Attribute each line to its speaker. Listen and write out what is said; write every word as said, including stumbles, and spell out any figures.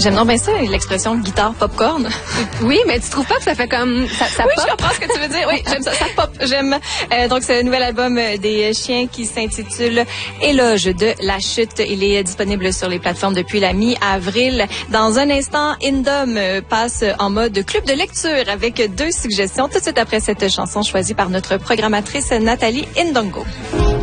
Speaker 1: J'aime donc bien ça, l'expression guitare popcorn.
Speaker 2: Oui, mais tu trouves pas que ça fait comme... Ça, ça
Speaker 1: oui,
Speaker 2: pop?
Speaker 1: je comprends ce que tu veux dire. Oui, j'aime ça. Ça pop. J'aime. Euh, donc, ce nouvel album des Chiens qui s'intitule Éloge de la chute. Il est disponible sur les plateformes depuis la mi-avril. Dans un instant, Indom passe en mode club de lecture avec deux suggestions tout de suite après cette chanson choisie par notre programmatrice Nathalie Indongo.